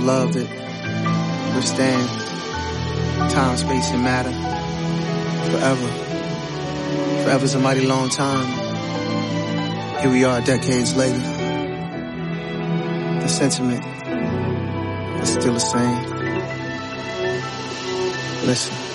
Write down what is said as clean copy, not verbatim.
love that withstand time, space, and matter forever. Forever's a mighty long time. Here we are decades later. The sentiment is still the same. Listen.